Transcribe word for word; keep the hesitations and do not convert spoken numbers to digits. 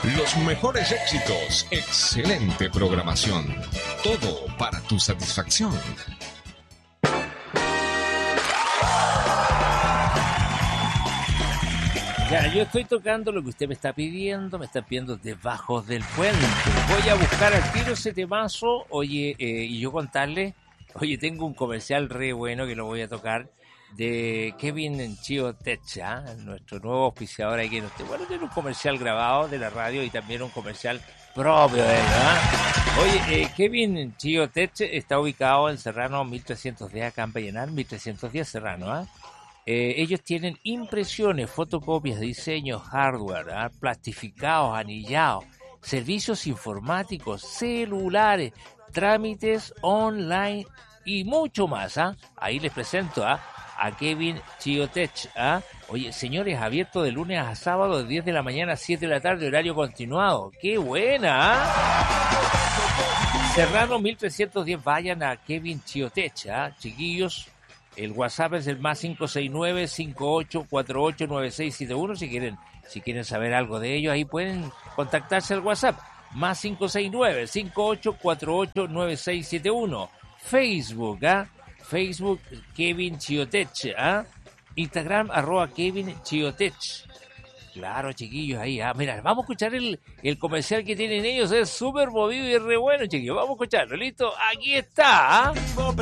Los mejores éxitos, excelente programación. Todo para tu satisfacción. Ya, yo estoy tocando lo que usted me está pidiendo, me está pidiendo Debajo del Puente. Voy a buscar al tiro ese temazo, oye, eh, y yo contarle, oye, tengo un comercial re bueno que lo voy a tocar, de Kevin Chio Techa, nuestro nuevo auspiciador ahí que nos bueno, tiene un comercial grabado de la radio y también un comercial propio de él, ¿verdad? Oye, eh, Kevin Chio Techa está ubicado en Serrano mil trescientos diez, acá en Vallenar, mil trescientos diez Serrano, ¿ah? ¿eh? Eh, ellos tienen impresiones, fotocopias, diseños, hardware, ¿eh? plastificados, anillados, servicios informáticos, celulares, trámites online y mucho más. ¿eh? Ahí les presento ¿eh? a Kevin Chiotech. ¿eh? Oye, señores, abierto de lunes a sábado de diez de la mañana a siete de la tarde, horario continuado. ¡Qué buena! ¿eh? Serrano mil trescientos diez, vayan a Kevin Chiotech, ¿eh? chiquillos. El WhatsApp es el más cinco seis nueve, cinco ocho cuatro ocho, nueve seis siete uno. Si quieren, si quieren saber algo de ellos, ahí pueden contactarse al WhatsApp. Más cinco seis nueve, cinco ocho cuatro ocho, nueve seis siete uno. Facebook, ¿ah? ¿eh? Facebook, Kevin Chiotech, ¿ah? ¿eh? Instagram, arroba Kevin Chiotech. Claro, chiquillos, ahí, ah, mira, vamos a escuchar el, el comercial que tienen ellos, es súper movido y re bueno, chiquillos. Vamos a escucharlo, ¿listo? Aquí está, ¿ah? ¿eh?